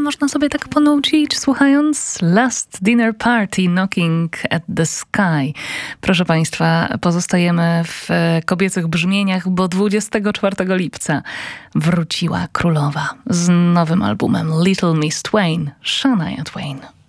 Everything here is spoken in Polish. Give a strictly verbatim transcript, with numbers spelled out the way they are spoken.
można sobie tak ponucić, słuchając Last Dinner Party Knocking at the Sky. Proszę Państwa, pozostajemy w kobiecych brzmieniach, bo dwudziestego czwartego lipca wróciła królowa z nowym albumem Little Miss Twain, Shania Twain.